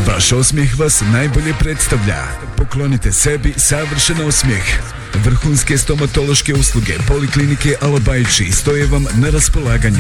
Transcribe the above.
Vaš osmijeh vas najbolje predstavlja. Poklonite sebi savršen osmijeh. Vrhunske stomatološke usluge Poliklinike Alabaići stoje vam na raspolaganju.